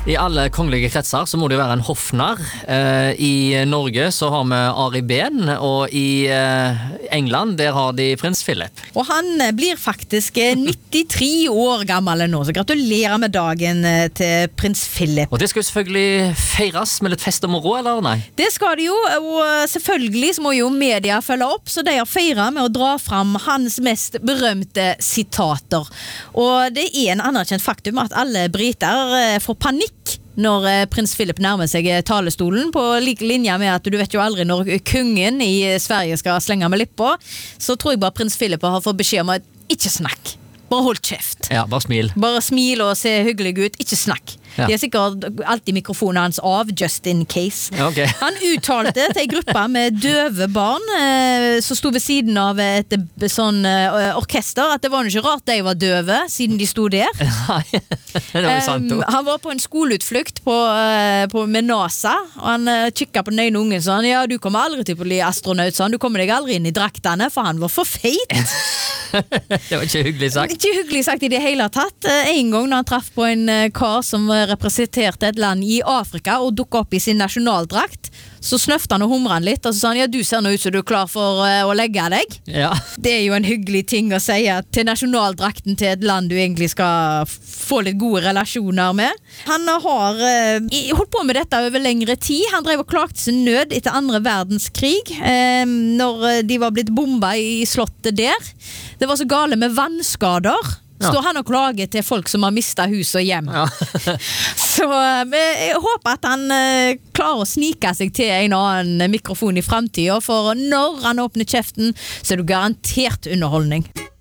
I alle kongelige kretser så må det jo være en hoffnarr. I Norge så har vi Ari Behn, og i England der har de prins Philip. Og han blir faktisk 93 år gammel nå, så gratulerer med dagen til prins Philip. Og det skal jo selvfølgelig feires med litt fest og moro, eller nei? Det skal de jo, og selvfølgelig så må jo media følge opp, så de har feiret med å dra fram hans mest berømte sitater. Og det er en anerkjent faktum at alle briter får panikk når prins Philip nærmer seg talestolen, på like linje med at du vet jo aldri når kongen i Sverige skal slenge med lippa, så tror jeg bare prins Philip har fått beskjed om at ikke snakk, bare hold kjeft. Ja, bare smil. Bare smil og se hyggelig ut, ikke snakk. Ja. De har sikkert alltid mikrofonen hans av, just in case. Okay. Han uttalte til en gruppe med døve barn som stod ved siden av et sånn orkester, at det var ikke rart de var døve, siden de stod der. Nei, det var jo sant. Han var på en skoleutflukt med NASA, og han kikket på den ene ungen og sa, ja, du kommer aldri til å bli astronaut, sånn. Du kommer deg aldri inn i draktene, for han var for feit. Det var ikke hyggelig sagt. Ikke hyggelig sagt i det hele tatt. En gang når han traff på en kar som representerte et land i Afrika og dukket opp i sin nasjonaldrakt, så snøfte han og humret han litt, og så sa han, ja, du ser nå ut som du er klar for å legge deg. Ja. Det er jo en hyggelig ting å si til nasjonaldrakten til et land du egentlig skal få litt gode relasjoner med. Han har holdt på med dette over lengre tid. Han drev og klagte sin nød etter 2. verdenskrig, når de var blitt bombet i slottet der. Det var så gale med vannskader. Står han og klager til folk som har mistet hus og hjem. Ja. Så jeg håper at han klarer å snike seg til en annen mikrofon i fremtiden, for når han åpner kjeften, så er det garantert underholdning.